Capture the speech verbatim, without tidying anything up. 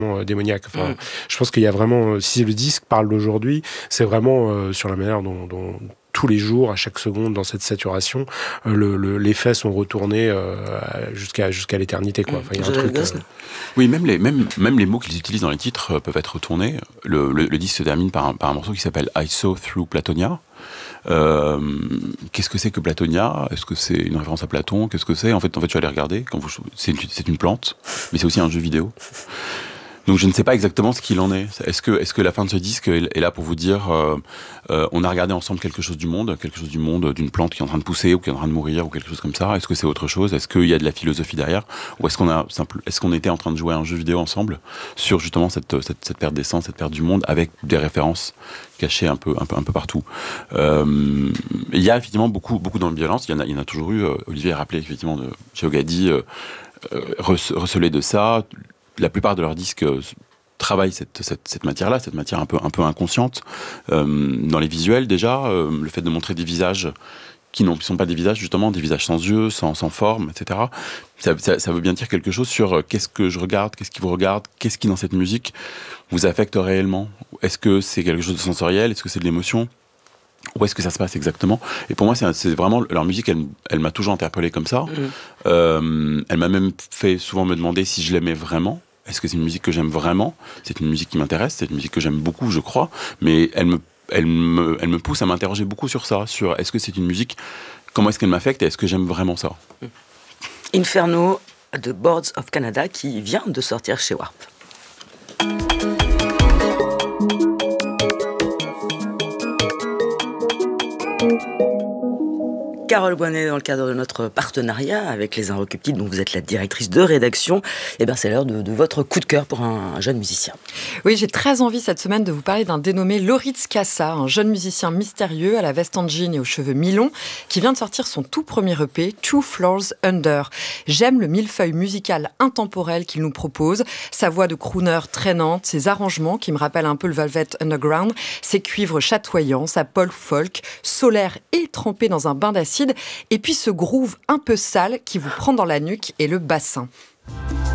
euh, démoniaque. Enfin, mmh. Je pense qu'il y a vraiment, si le disque parle d'aujourd'hui, c'est vraiment euh, sur la manière dont, dont tous les jours, à chaque seconde, dans cette saturation, euh, le, le, les faits sont retournés euh, jusqu'à, jusqu'à l'éternité, quoi. Enfin, il y a un truc, euh... Oui, même les, même, même les mots qu'ils utilisent dans les titres euh, peuvent être retournés. Le, le, le disque se termine par un, par un morceau qui s'appelle I Saw Through Platonia. Euh, qu'est-ce que c'est que Platonia ? Est-ce que c'est une référence à Platon ? Qu'est-ce que c'est ? En fait, en fait, je suis allé regarder. Quand vous, c'est, une, c'est une plante, mais c'est aussi un jeu vidéo. Donc je ne sais pas exactement ce qu'il en est. Est-ce que, est-ce que la fin de ce disque est là pour vous dire euh, euh, on a regardé ensemble quelque chose du monde, quelque chose du monde, d'une plante qui est en train de pousser ou qui est en train de mourir ou quelque chose comme ça ? Est-ce que c'est autre chose ? Est-ce qu'il y a de la philosophie derrière ? Ou est-ce qu'on a simple, est-ce qu'on était en train de jouer à un jeu vidéo ensemble sur justement cette, cette, cette perte d'essence, cette perte du monde avec des références cachées un peu, un peu, un peu partout ? euh, Il y a effectivement beaucoup, beaucoup d'ambivalence. Il y en a, il y en a toujours eu. Euh, Olivier a rappelé effectivement de Giogadi, euh, euh, recelé de ça. La plupart de leurs disques euh, travaillent cette, cette, cette matière-là, cette matière un peu, un peu inconsciente. Euh, dans les visuels, déjà, euh, le fait de montrer des visages qui ne sont pas des visages, justement, des visages sans yeux, sans, sans forme, et cetera. Ça, ça, ça veut bien dire quelque chose sur euh, qu'est-ce que je regarde, qu'est-ce qui vous regarde, qu'est-ce qui, dans cette musique, vous affecte réellement. Est-ce que c'est quelque chose de sensoriel ? Est-ce que c'est de l'émotion ? Où est-ce que ça se passe exactement ? Et pour moi, c'est, c'est vraiment leur musique. Elle, elle m'a toujours interpellé comme ça. Mmh. Euh, elle m'a même fait souvent me demander si je l'aimais vraiment. Est-ce que c'est une musique que j'aime vraiment ? C'est une musique qui m'intéresse. C'est une musique que j'aime beaucoup, je crois. Mais elle me, elle me, elle me pousse à m'interroger beaucoup sur ça. Sur est-ce que c'est une musique ? Comment est-ce qu'elle m'affecte ? Et est-ce que j'aime vraiment ça ? Inferno de Boards of Canada qui vient de sortir chez Warp. Carole Boinet, dans le cadre de notre partenariat avec Les Inrecuptibles, dont vous êtes la directrice de rédaction, eh ben c'est l'heure de, de votre coup de cœur pour un, un jeune musicien. Oui, j'ai très envie cette semaine de vous parler d'un dénommé Loritz Kassa, un jeune musicien mystérieux à la veste en jean et aux cheveux mi-longs, qui vient de sortir son tout premier E P, Two Floors Under. J'aime le millefeuille musical intemporel qu'il nous propose, sa voix de crooner traînante, ses arrangements qui me rappellent un peu le Velvet Underground, ses cuivres chatoyants, sa pole folk, solaire et trempée dans un bain d'acide, et puis ce groove un peu sale qui vous prend dans la nuque et le bassin.